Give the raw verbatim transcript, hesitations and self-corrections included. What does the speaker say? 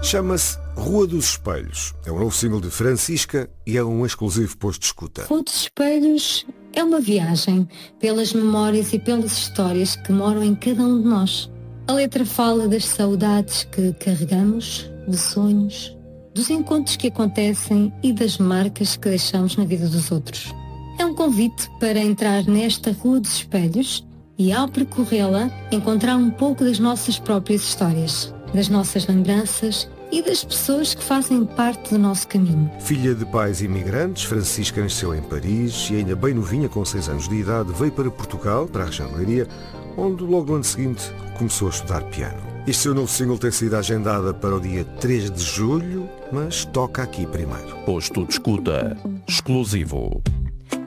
Chama-se Rua dos Espelhos. É um novo single de Francisca e é um exclusivo posto de escuta. Rua dos Espelhos é uma viagem pelas memórias e pelas histórias que moram em cada um de nós. A letra fala das saudades que carregamos, de sonhos, dos encontros que acontecem e das marcas que deixamos na vida dos outros. É um convite para entrar nesta Rua dos Espelhos e, ao percorrê-la, encontrar um pouco das nossas próprias histórias, das nossas lembranças e das pessoas que fazem parte do nosso caminho. Filha de pais imigrantes, Francisca nasceu em Paris e ainda bem novinha, com seis anos de idade, veio para Portugal, para a região de Leiria, onde logo no ano seguinte começou a estudar piano. Este seu novo single tem sido agendada para o dia três de julho, mas toca aqui primeiro. Posto de escuta exclusivo.